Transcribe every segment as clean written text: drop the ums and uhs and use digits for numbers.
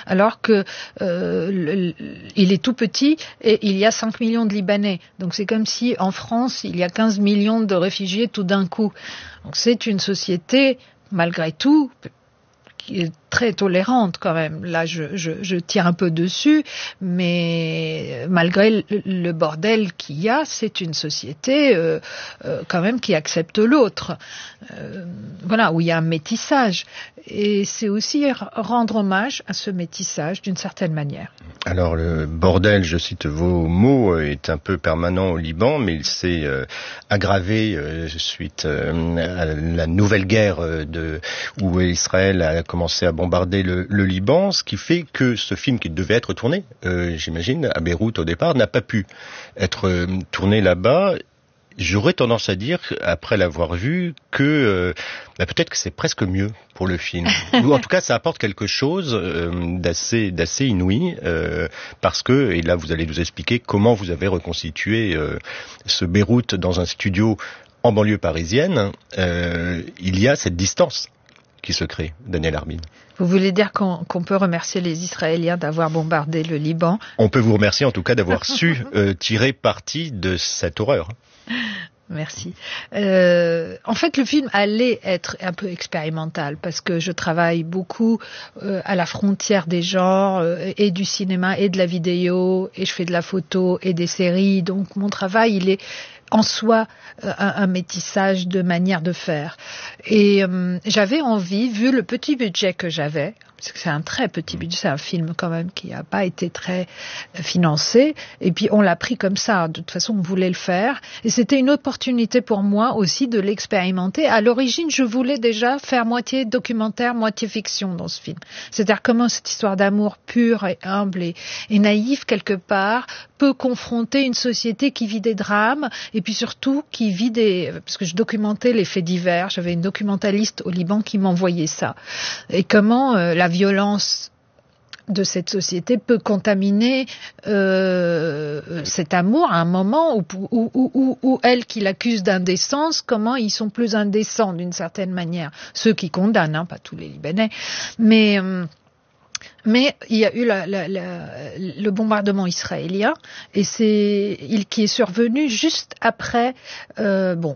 alors que il est tout petit et il y a 5 millions de Libanais. Donc c'est comme si en France, il y a 15 millions de réfugiés tout d'un coup. Donc c'est une société, malgré tout, qui est très tolérante quand même. Là, je tire un peu dessus, mais malgré le bordel qu'il y a, c'est une société quand même qui accepte l'autre. Voilà, où il y a un métissage. Et c'est aussi rendre hommage à ce métissage d'une certaine manière. Alors le bordel, je cite vos mots, est un peu permanent au Liban, mais il s'est aggravé suite à la nouvelle guerre où Israël a commencé à bombarder le Liban, ce qui fait que ce film qui devait être tourné, j'imagine, à Beyrouth au départ, n'a pas pu être tourné là-bas. J'aurais tendance à dire, après l'avoir vu, que peut-être que c'est presque mieux pour le film. Ou en tout cas, ça apporte quelque chose d'assez inouï, parce que, et là vous allez nous expliquer comment vous avez reconstitué ce Beyrouth dans un studio en banlieue parisienne, il y a cette distance qui se crée, Daniel Arbin. Vous voulez dire qu'on peut remercier les Israéliens d'avoir bombardé le Liban ? On peut vous remercier en tout cas d'avoir su tirer parti de cette horreur. Merci. En fait, le film allait être un peu expérimental parce que je travaille beaucoup à la frontière des genres et du cinéma et de la vidéo et je fais de la photo et des séries. Donc mon travail, il est en soi un métissage de manière de faire. Et j'avais envie, vu le petit budget que j'avais, parce que c'est un très petit budget, c'est un film quand même qui n'a pas été très financé, et puis on l'a pris comme ça, de toute façon on voulait le faire, et c'était une opportunité pour moi aussi de l'expérimenter. À l'origine, je voulais déjà faire moitié documentaire, moitié fiction dans ce film. C'est-à-dire comment cette histoire d'amour pure et humble et naïve quelque part peut confronter une société qui vit des drames, et puis surtout qui vit parce que je documentais les faits divers, j'avais une documentaliste au Liban qui m'envoyait ça, et comment la violence de cette société peut contaminer cet amour à un moment où elle qui l'accuse d'indécence, comment ils sont plus indécents d'une certaine manière, ceux qui condamnent, pas tous les Libanais, mais il y a eu le bombardement israélien et qui est survenu juste après le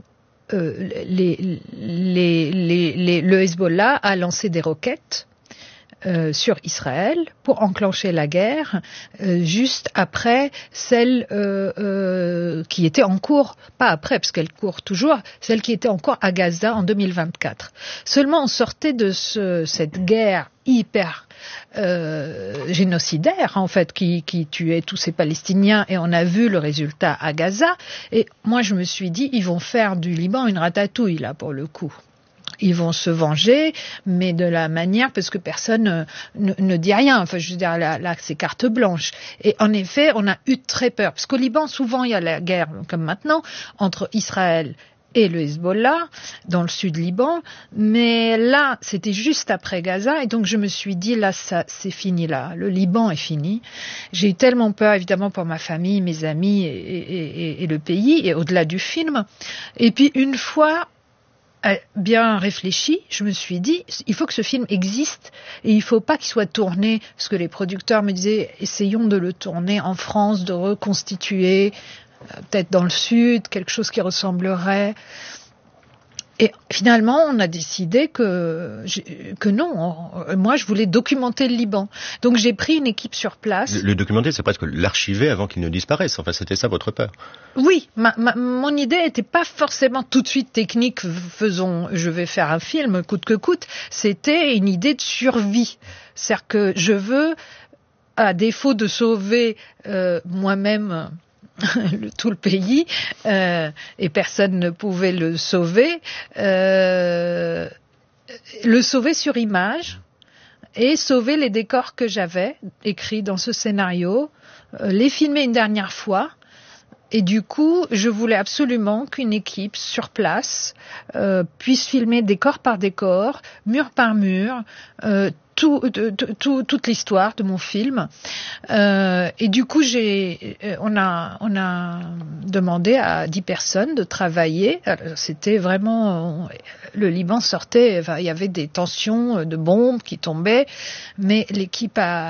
Hezbollah a lancé des roquettes sur Israël pour enclencher la guerre juste après celle qui était en cours, pas après parce qu'elle court toujours, celle qui était en cours à Gaza en 2024. Seulement on sortait de cette guerre hyper génocidaire en fait qui tuait tous ces Palestiniens et on a vu le résultat à Gaza et moi je me suis dit ils vont faire du Liban une ratatouille là pour le coup. Ils vont se venger, mais de la manière, parce que personne ne dit rien. Enfin, je veux dire, là, c'est carte blanche. Et en effet, on a eu très peur. Parce qu'au Liban, souvent, il y a la guerre, comme maintenant, entre Israël et le Hezbollah, dans le sud Liban. Mais là, c'était juste après Gaza. Et donc, je me suis dit, là, c'est fini, là. Le Liban est fini. J'ai eu tellement peur, évidemment, pour ma famille, mes amis et le pays, et au-delà du film. Et puis, une fois bien réfléchi, je me suis dit, il faut que ce film existe et il faut pas qu'il soit tourné, parce que les producteurs me disaient, essayons de le tourner en France, de reconstituer, peut-être dans le sud, quelque chose qui ressemblerait. Et finalement, on a décidé que non. Moi, je voulais documenter le Liban. Donc, j'ai pris une équipe sur place. Le documenter, c'est presque l'archiver avant qu'il ne disparaisse. Enfin, c'était ça votre peur. Oui, mon idée n'était pas forcément tout de suite technique. Je vais faire un film coûte que coûte. C'était une idée de survie. C'est-à-dire que je veux, à défaut de sauver moi-même tout le pays et personne ne pouvait le sauver sur image et sauver les décors que j'avais écrits dans ce scénario, les filmer une dernière fois. Et du coup, je voulais absolument qu'une équipe sur place puisse filmer décor par décor, mur par mur, toute l'histoire de mon film. Et du coup, on a demandé à 10 personnes de travailler. Alors, c'était vraiment le Liban sortait. Enfin, il y avait des tensions de bombes qui tombaient, mais l'équipe a